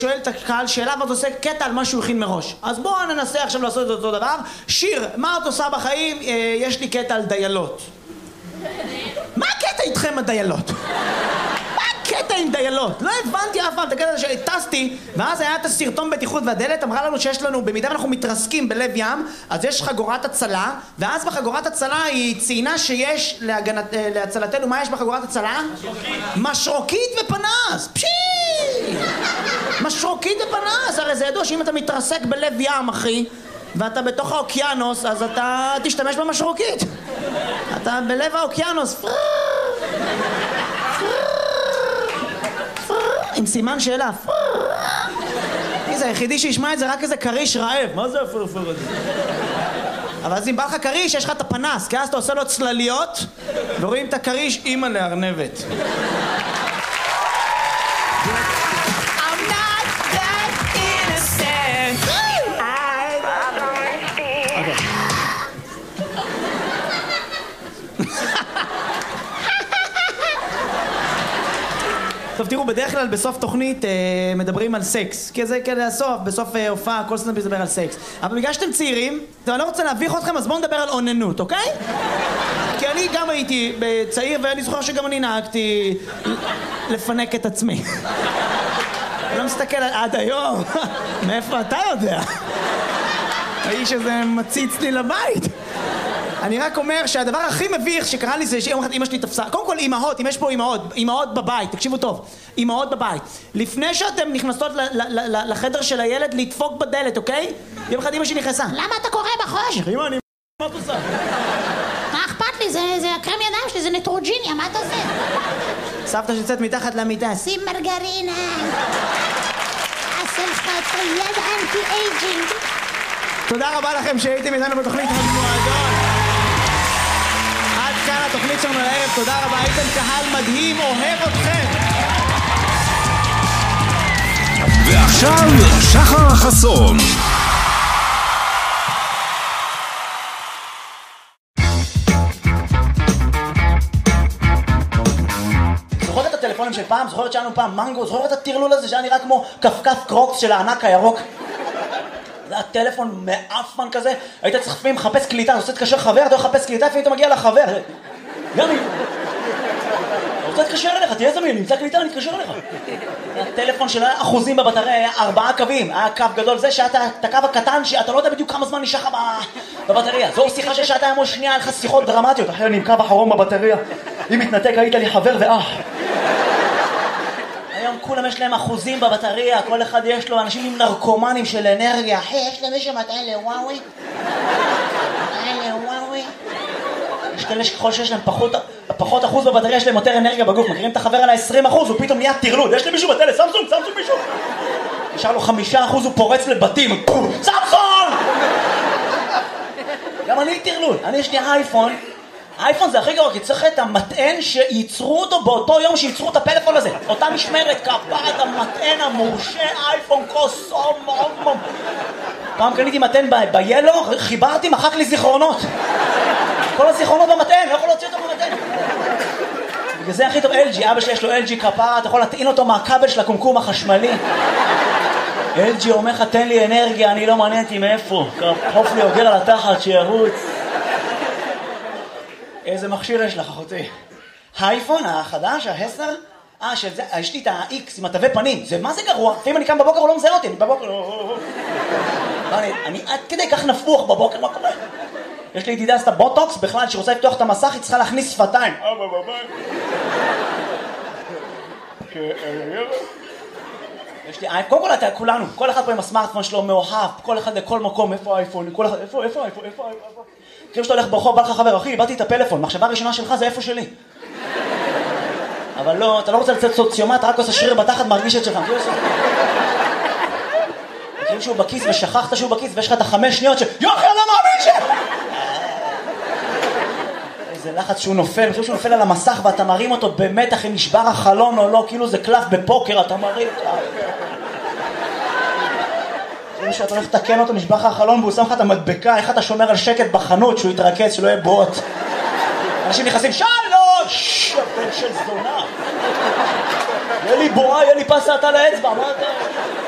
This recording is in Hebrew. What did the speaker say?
שואל את הקהל שאלה ואת עושה קטע על מה שהוא הכין מראש. אז בואו ננסה עכשיו לעשות את אותו דבר. שיר, מה את עושה בחיים? יש לי קטע על דיילות. מה הקטע איתכם הדיילות? מה הקטע עם דיילות? לא הבנתי אף פעם את הקטע שטסתי, ואז היה את הסרטון בטיחות והדלת אמרה לנו שיש לנו, במידה ואנחנו מתרסקים בלב ים, אז יש חגורת הצלה, ואז בחגורת הצלה היא ציינה שיש להצלתנו, מה יש בחגורת הצלה? משרוקית ופנס! פשי! משרוקית ופנס! הרי זה ידוע שאם אתה מתרסק בלב ים, אחי, ואתה בתוך האוקיינוס, אז אתה תשתמש במשרוקית. אתה בלב האוקיינוס. עם סימן שאלה. זה היחידי שישמע את זה רק איזה קריש רעב. מה זה הפרפר הזה? אבל אז אם בא לך קריש, יש לך את הפנס, כי אז אתה עושה לו צלליות, ורואים את הקריש אימא לארנבת. טוב, תראו, בדרך כלל בסוף תוכנית מדברים על סקס, כי זה כדי הסוף, בסוף הופעה, כל סטנדאפ מדבר על סקס. אבל בגלל שאתם צעירים, אני לא רוצה להביך אתכם, אז בואו נדבר על אוננות, אוקיי? כי אני גם הייתי צעיר, ואני זוכר שגם אני נהגתי לפנק את עצמי. אני לא מסתכל עד היום, מאיפה אתה יודע? האיש הזה מציץ לי לבית. אני רק אומר שהדבר הכי מביך שקרה לי זה שיום אחד אמא שלי תפסה. קודם כל אמהות, אם יש פה אמהות בבית, תקשיבו טוב, אמהות בבית. לפני שאתם נכנסות לחדר של הילד לדפוק בדלת, אוקיי? יום אחד אמא שלי נכנסה. למה אתה קורא בחושך? אמא, מה את עושה? מה אכפת לי? זה הקרם ידיים שלי, זה נטרוג'יניה, מה אתה עושה? סבתא שיוצאת מתחת למיטה. שים מרגרינה. עשה לך את היד אנטי-אייג'ינג. תודה רבה לכם שהייתם איתנו בתוכנית המועדון. עד כאן התוכנית שלנו לערב, תודה רבה, הייתם קהל מדהים, אוהב אתכם. ועכשיו שחר חסון. זוכרת את הטלפונים של פעם? זוכרת שהיינו פעם מנגו? זוכרת את הטרלול הזה שהיה נראה כמו כפכף קרוקס של הענק הירוק? זה היה טלפון מאפמן כזה, היית צריך לפעמים לחפש קליטה, אתה רוצה להתקשר חבר, אתה מחפש קליטה, לפעמים אתה מגיע לחבר. ימי, אתה רוצה להתקשר אליך, תהיה זמין, נמצא קליטה, אני אתקשר אליך. הטלפון של אחוזים בבטריה היה 4 קווים, היה קו גדול, זה שאתה את הקו הקטן, שאתה לא יודע בדיוק כמה זמן נשאר לך בבטריה. זו שיחה של שעתיים או שנייה, היה לך שיחות דרמטיות, אחרי אני עם קו אחרון בבטריה, אם מתנתק היית לי חבר ואח. היום כולם יש להם אחוזים בבטריה, כל אחד יש לו אנשים עם נרקומנים של אנרגיה. אחי, יש למישהו מטען לוואוי? יש כאלה שככל שיש להם פחות אחוז בבטריה, יש להם יותר אנרגיה בגוף. מכירים את החבר על ה-20%, הוא פתאום נהיה תרלוד. יש למישהו בטלס, סמסונג מישהו. נשאר לו 5%, הוא פורץ לבתים. סמסונג! גם אני תרלוד. אני יש לי אייפון. האייפון זה הכי גרוע, כי צריך את המטען שייצרו אותו באותו יום שייצרו את הפלאפון הזה. אותה משמרת, כפרת המטען המורשה, אייפון קוסום. פעם קניתי מטען ביילו, חיברתי, מחק לי זיכרונות. כל הזיכרונות במטען, לא יכול להוציא אותו במטען. בגלל זה הכי טוב LG, אבא שלי יש לו LG כפרה, אתה יכול להטעין אותו מהכבל של הקומקום החשמלי. LG אומר לך, תן לי אנרגיה, אני לא מעניינתי מאיפה. חוף לי אוגר על התחת, שירוץ. איזה מכשיר יש לך, אחותי? האייפון החדש, ה-10? שזה, יש לי את ה-X עם התווי פנים. זה מה זה גרוע? לפעמים אני קם בבוקר, הוא לא מזהה אותי. אני בבוקר, אני עד כדי כך נפוח בבוקר, מה קורה? יש לי ידידה, עשתה בוטוקס, בכלל, שרוצה לפתוח את המסך, היא צריכה להכניס שפתיים. יש לי אייפון, קודם כל אתה, כולנו, כל אחד פה עם הסמארטפון שלו מאוהב, כל אחד לכל מקום, איפה האייפון, כל אחד, איפה האייפון? כאילו שאתה הולך ברחוב, בא לך חבר, אחי, איבדתי את הפלאפון, מחשבה הראשונה שלך זה איפה שלי. אבל לא, אתה לא רוצה לצאת סוציומט, רק עושה שריר בתחת, מרגיש את שלך. כאילו שהוא בכיס ושכחת שהוא בכיס, ויש לך את 5 שניות יוחי, אני לא מאמין איזה לחץ שהוא נופל, אני חושב שהוא נופל על המסך ואתה מרים אותו במתח אם נשבר החלון או לא, כאילו זה קלף בפוקר, אתה מרים כאילו שאתה הולך לתקן אותו, נשבר לך החלון והוא שם לך את המדבקה, איך אתה שומר על שקט בחנות שהוא יתרכז, שלא יהיה בוט. אנשים נכנסים, שלוש! הבן של זונה. יהיה לי בועה, יהיה לי פסה אתה לאצבע, מה אתה?